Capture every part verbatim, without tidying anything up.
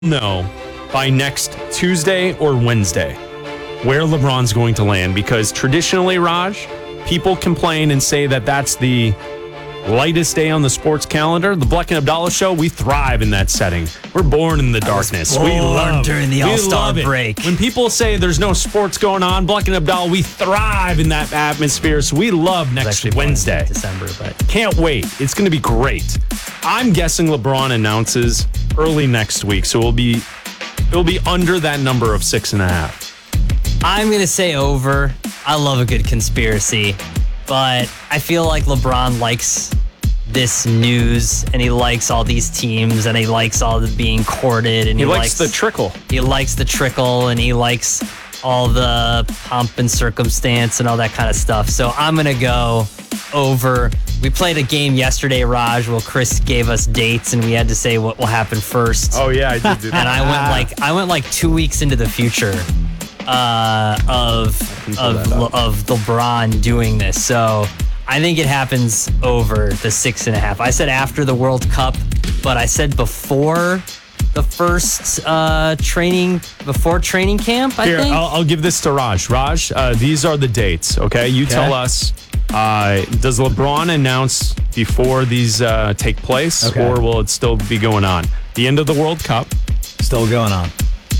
know by next Tuesday or Wednesday where LeBron's going to land, because traditionally, Raj, people complain and say that that's the lightest day on the sports calendar. The Bleck and Abdallah show, we thrive in that setting. We're born in the darkness. We love during the All-Star break. When people say there's no sports going on, Bleck and Abdallah, we thrive in that atmosphere. So we love next Wednesday, December, but can't wait. It's going to be great. I'm guessing LeBron announces early next week, so it'll be it'll be under that number of six and a half. I'm gonna say over. I love a good conspiracy, but I feel like LeBron likes this news, and he likes all these teams, and he likes all the being courted, and He he, likes the trickle. He likes the trickle, and he likes all the pomp and circumstance and all that kind of stuff. So I'm gonna go over. We played a game yesterday, Raj, where Chris gave us dates, and we had to say what will happen first. Oh yeah, I did do that. And I went like I went like two weeks into the future uh, of of Le, of LeBron doing this. So I think it happens over the six and a half. I said after the World Cup, but I said before the first uh, training before training camp. I Here, think. I'll, I'll give this to Raj. Raj, uh, these are the dates. Okay, you Okay. tell us. Uh, does LeBron announce before these uh, take place, Okay. or will it still be going on? The end of the World Cup, Still going on.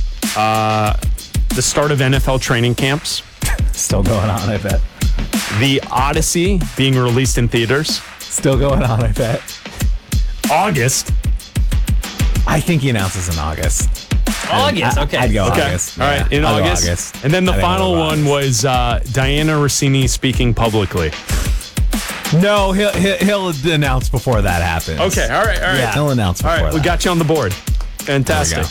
the start of N F L training camps, Still going on, I bet. the Odyssey being released in theaters, Still going on, I bet. August. I think he announces in August. August, I- okay. I'd go Okay, August. all right, Yeah, in I'll go August. August. And then the I think I'll final go one August. was uh, Diana Rossini speaking publicly. No, he'll, he'll he'll announce before that happens. Okay, all right, all right. Yeah. He'll announce All before right, we that. got you on the board. Fantastic.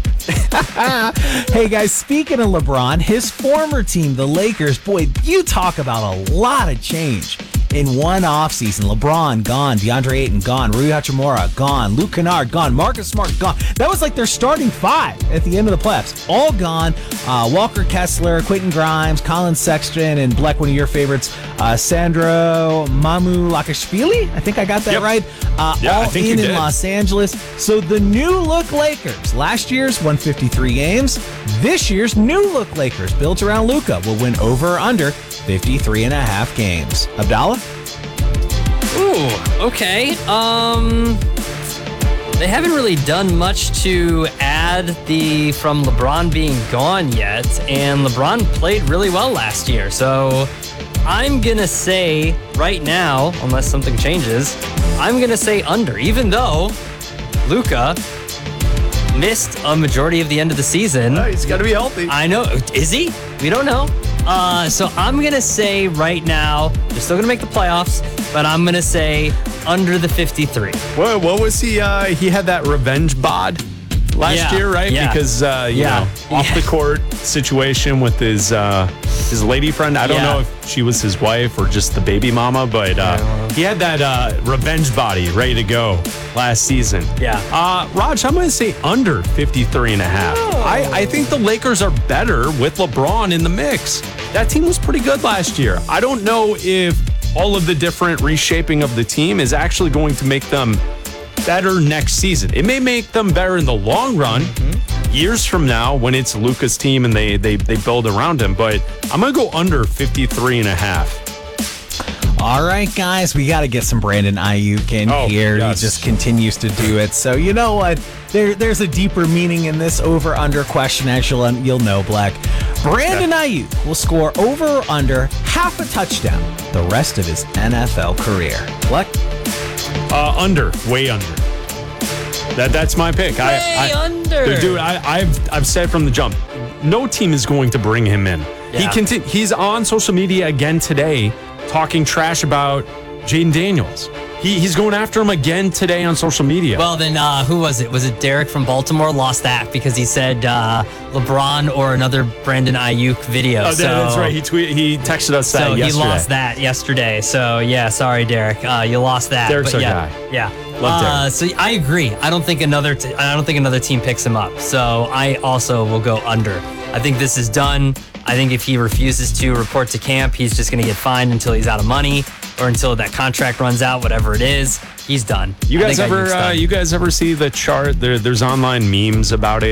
Hey guys, speaking of LeBron, his former team, the Lakers, boy, you talk about a lot of change in one offseason. LeBron gone, DeAndre Ayton gone, Rui Hachimura gone, Luke Kennard gone, Marcus Smart gone. That was like their starting five at the end of the playoffs. All gone. Uh, Walker Kessler, Quentin Grimes, Colin Sexton, and Bleck, one of your favorites, uh, Sandro Mamu Lakashvili. I think I got that Yep. right. Uh, Yeah, I all think in you in did. Los Angeles. So the new look Lakers, last year's won fifty-three games. This year's new look Lakers, built around Luka, will win over or under fifty-three and a half games. Abdallah? Ooh, okay. Um, they haven't really done much to add the from LeBron being gone yet, and LeBron played really well last year. So I'm gonna say right now, unless something changes, I'm gonna say under. Even though Luka missed a majority of the end of the season. He's got to be healthy. I know. Is he? We don't know. Uh, so I'm going to say right now, they're still going to make the playoffs, but I'm going to say under the fifty-three. What, what was he? Uh, he had that revenge bod last Yeah, year, right? yeah. Because uh, you Yeah, know, off yeah. the court situation with his uh, his lady friend. I don't Yeah. know if she was his wife or just the baby mama, but uh, he had that uh, revenge body ready to go last season. Yeah. Uh, Raj, I'm going to say under fifty-three and a half. I, I think the Lakers are better with LeBron in the mix. That team was pretty good last year. I don't know if all of the different reshaping of the team is actually going to make them better next season. It may make them better in the long run, mm-hmm. years from now when it's Luka's team and they, they, they build around him. But I'm going to go under fifty-three and a half. All right, guys, we got to get some Brandon Ayuk in Oh, here. yes. He just continues to do it. So you know what? There, there's a deeper meaning in this over/under question, as you'll, you'll know, Black. Brandon Ayuk will score over or under half a touchdown the rest of his N F L career. Black? Uh, under, way under. That that's my pick. Way I, I, under. dude. I, I've I've said from the jump, no team is going to bring him in. He Yeah. conti- He's on social media again today, talking trash about Jaden Daniels. He, he's going after him again today on social media. Well, then uh, who was it? Was it Derek from Baltimore? Lost that because he said uh, LeBron or another Brandon Ayuk video. oh, that- so, that's right. He tweet. He texted us that So he yesterday. lost that yesterday. So yeah, sorry, Derek. Uh, you lost that. Derek's but our yeah, guy. Yeah. Love uh, so I agree. I don't think another. T- I don't think another team picks him up. So I also will go under. I think this is done. I think if he refuses to report to camp, he's just going to get fined until he's out of money or until that contract runs out, whatever it is. He's done. You I guys think ever Ayuk's uh, done. you guys ever see the chart? There, there's online memes about it.